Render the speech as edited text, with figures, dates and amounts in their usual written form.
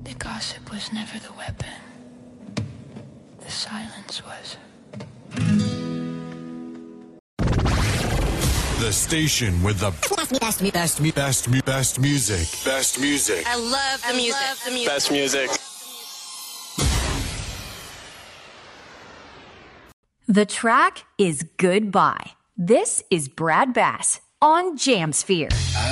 The gossip was never the weapon. The silence was. The station with the best music. Best music. I love the music. Best music. The track is Goodbye. This is Brad Bass on Jamsphere.